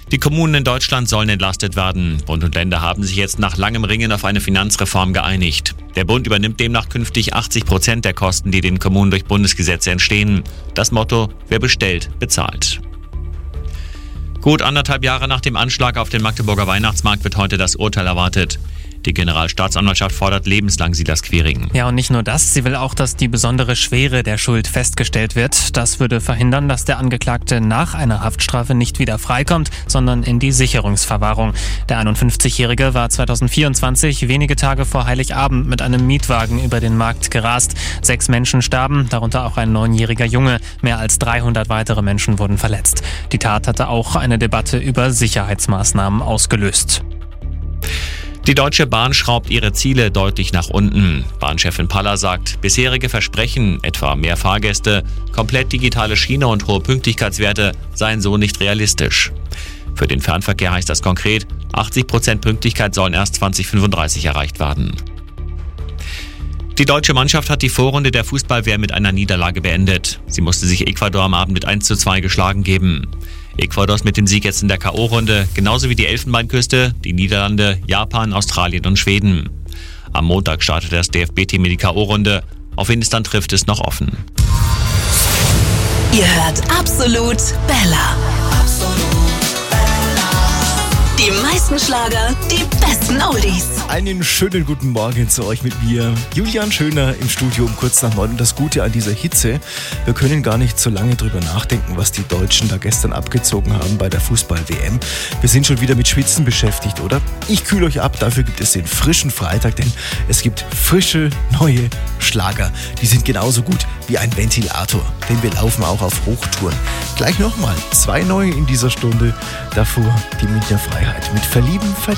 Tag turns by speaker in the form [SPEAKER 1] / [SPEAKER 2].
[SPEAKER 1] Die Kommunen in Deutschland sollen entlastet werden. Bund und Länder haben sich jetzt nach langem Ringen auf eine Finanzreform geeinigt. Der Bund übernimmt demnach künftig 80% der Kosten, die den Kommunen durch Bundesgesetze entstehen. Das Motto: Wer bestellt, bezahlt. Gut 1,5 Jahre nach dem Anschlag auf den Magdeburger Weihnachtsmarkt wird heute das Urteil erwartet. Die Generalstaatsanwaltschaft fordert lebenslang Silas Quiring.
[SPEAKER 2] Ja, und nicht nur das, sie will auch, dass die besondere Schwere der Schuld festgestellt wird. Das würde verhindern, dass der Angeklagte nach einer Haftstrafe nicht wieder freikommt, sondern in die Sicherungsverwahrung. Der 51-Jährige war 2024 wenige Tage vor Heiligabend mit einem Mietwagen über den Markt gerast. 6 Menschen starben, darunter auch ein 9-jähriger Junge. Mehr als 300 weitere Menschen wurden verletzt. Die Tat hatte auch eine Debatte über Sicherheitsmaßnahmen ausgelöst.
[SPEAKER 1] Die Deutsche Bahn schraubt ihre Ziele deutlich nach unten. Bahnchefin Paller sagt, bisherige Versprechen, etwa mehr Fahrgäste, komplett digitale Schiene und hohe Pünktlichkeitswerte, seien so nicht realistisch. Für den Fernverkehr heißt das konkret, 80% Pünktlichkeit sollen erst 2035 erreicht werden. Die deutsche Mannschaft hat die Vorrunde der Fußball-WM mit einer Niederlage beendet. Sie musste sich Ecuador am Abend mit 1:2 geschlagen geben. Ecuador ist mit dem Sieg jetzt in der K.O.-Runde, genauso wie die Elfenbeinküste, die Niederlande, Japan, Australien und Schweden. Am Montag startet das DFB-Team in die K.O.-Runde. Auf wen es dann trifft, ist noch offen.
[SPEAKER 3] Ihr hört Absolut Bella. Die meisten Schlager, die besten Oldies.
[SPEAKER 4] Einen schönen guten Morgen zu euch mit mir, Julian Schöner im Studio um kurz nach 9. Und das Gute an dieser Hitze, wir können gar nicht so lange drüber nachdenken, was die Deutschen da gestern abgezogen haben bei der Fußball-WM. Wir sind schon wieder mit Schwitzen beschäftigt, oder? Ich kühle euch ab, dafür gibt es den frischen Freitag, denn es gibt frische, neue Schlager. Die sind genauso gut wie ein Ventilator, denn wir laufen auch auf Hochtouren. Gleich nochmal 2 neue in dieser Stunde, davor die Münchner Freiheit mit Verlieben, Verlieben.